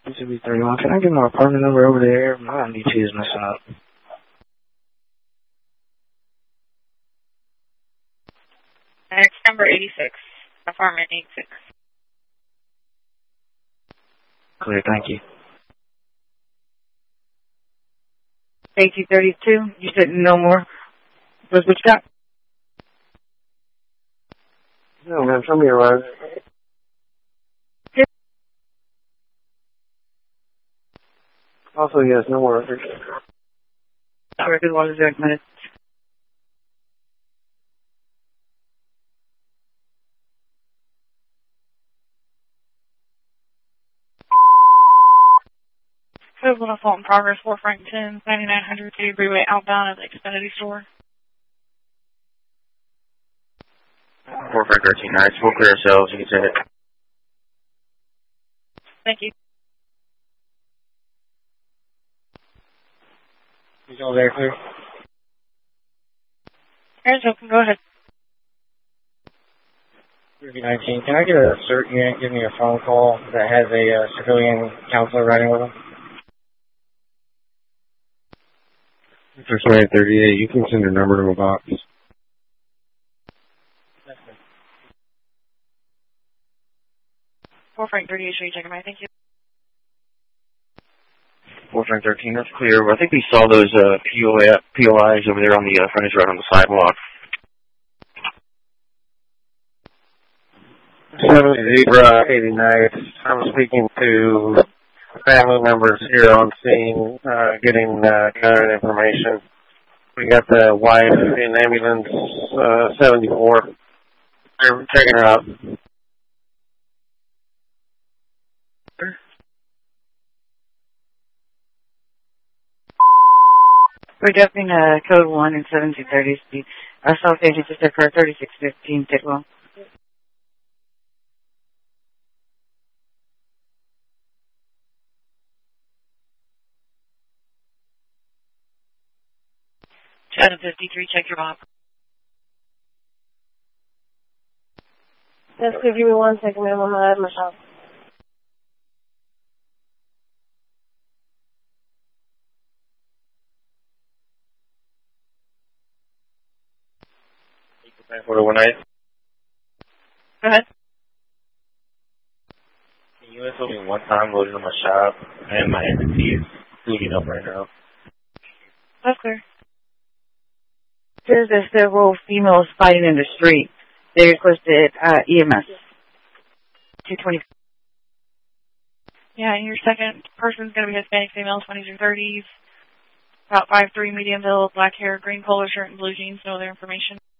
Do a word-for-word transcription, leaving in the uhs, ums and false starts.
This would be thirty-one. Can I get my apartment number over there? My M D T is messing up. It's number eighty-six, apartment eighty-six. Clear, thank you. eighteen thirty-two, you said no more. What's what you got? No, man, somebody arrived. Also, yes, no more. Sorry, good one is minutes. Code one assault in progress, four Frank ten, ninety-nine hundred City Freeway outbound at the Xfinity store. four Frank thirteen nights, we'll clear ourselves, you can send it. Thank you. He's all there, clear? Here's open, go ahead. nineteen, can I get a cert unit, give me a phone call that has a uh, civilian counselor riding with him? First nine thirty-eight, you can send your number to a box. four Frank thirty-eight, should you check my thank you. four Frank thirteen, that's clear. I think we saw those uh, P O Is over there on the uh, frontage right on the sidewalk. seven zero eighty nights. I'm speaking to family members here on scene, uh, getting uh, gun information. We got the wife in ambulance uh, seventy-four. They're checking her out. We're dumping uh, code one and seventeen thirty speed. Our South agent just occurred thirty-six fifteen, Tidwell. seven fifty-three, check your box. Just give me one second, ma'am. I'm gonna add myself. four one eight. Go ahead. Can you answer me one time loaded on my shop and my M D T is booting up right now? That's clear. There's a several females fighting in the street. They requested uh, E M S. two twenty. Yeah, and your second person's going to be Hispanic female, twenties or thirties, about five three, medium build, black hair, green polo shirt, and blue jeans. No other information.